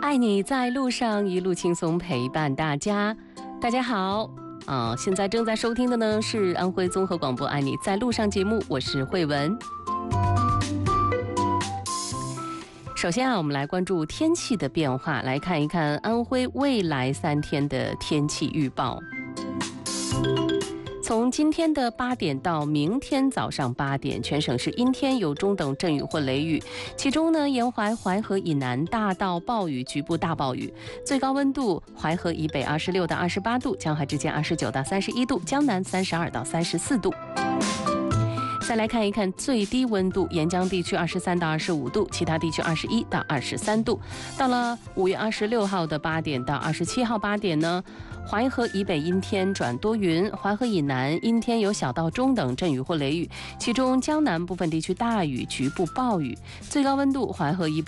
爱你在路上，一路轻松陪伴大家。大家好，现在正在收听的呢是安徽综合广播《爱你在路上》节目，我是慧文。首先我们来关注天气的变化，来看一看安徽未来3天的天气预报。从今天的8点到明天早上8点，全省是阴天，有中等阵雨或雷雨，其中呢，沿淮河以南大到暴雨，局部大暴雨。最高温度，淮河以北26到28度，江淮之间29到31度，江南32到34度。再来看一看最低温度，沿江地区23到25度，其他地区21到23度。到了5月26号的8点到27号8点呢，淮河以北阴天转多云，淮河以南阴天有小到中等阵雨或雷雨，其中江南部分地区大雨，局部暴雨。最高温度，淮河以北